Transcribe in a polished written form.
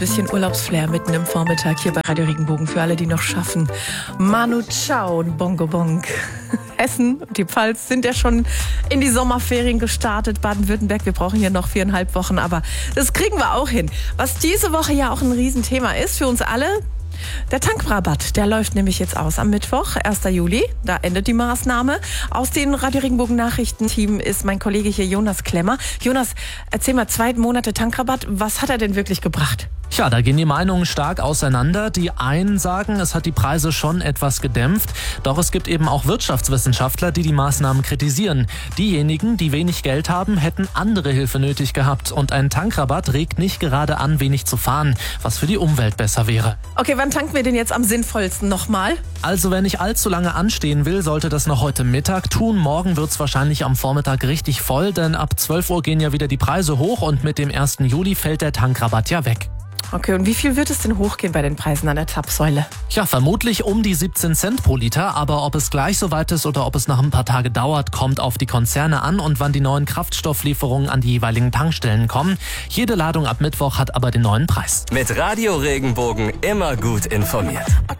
Bisschen Urlaubsflair mitten im Vormittag hier bei Radio Regenbogen für alle, die noch schaffen. Manu Chao und Bongo Bong. Hessen und die Pfalz sind ja schon in die Sommerferien gestartet. Baden-Württemberg, wir brauchen hier noch 4,5 Wochen, aber das kriegen wir auch hin. Was diese Woche ja auch ein Riesenthema ist für uns alle, der Tankrabatt, der läuft nämlich jetzt aus am Mittwoch, 1. Juli. Da endet die Maßnahme. Aus dem Radio Regenbogen Nachrichtenteam ist mein Kollege hier Jonas Klemmer. Jonas, erzähl mal, 2 Monate Tankrabatt, was hat er denn wirklich gebracht? Ja, da gehen die Meinungen stark auseinander. Die einen sagen, es hat die Preise schon etwas gedämpft. Doch es gibt eben auch Wirtschaftswissenschaftler, die die Maßnahmen kritisieren. Diejenigen, die wenig Geld haben, hätten andere Hilfe nötig gehabt. Und ein Tankrabatt regt nicht gerade an, wenig zu fahren, was für die Umwelt besser wäre. Okay, wann tanken wir denn jetzt am sinnvollsten nochmal? Also wenn ich allzu lange anstehen will, sollte das noch heute Mittag tun. Morgen wird's wahrscheinlich am Vormittag richtig voll, denn ab 12 Uhr gehen ja wieder die Preise hoch und mit dem 1. Juli fällt der Tankrabatt ja weg. Okay, und wie viel wird es denn hochgehen bei den Preisen an der Zapfsäule? Ja, vermutlich um die 17 Cent pro Liter, aber ob es gleich so weit ist oder ob es noch ein paar Tage dauert, kommt auf die Konzerne an und wann die neuen Kraftstofflieferungen an die jeweiligen Tankstellen kommen. Jede Ladung ab Mittwoch hat aber den neuen Preis. Mit Radio Regenbogen immer gut informiert.